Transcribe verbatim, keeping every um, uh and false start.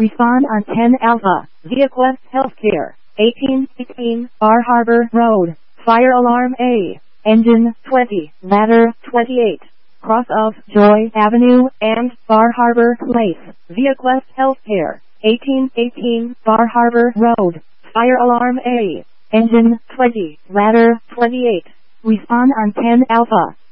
Respond on ten Alpha. ViaQuest Healthcare. eighteen sixteen Bar Harbor Road. Fire alarm A. Engine twenty. Ladder twenty-eight. Cross of Joy Avenue and Bar Harbor Place. ViaQuest Healthcare. eighteen eighteen Bar Harbor Road. Fire alarm A. Engine twenty. Ladder twenty-eight. Respond on ten Alpha.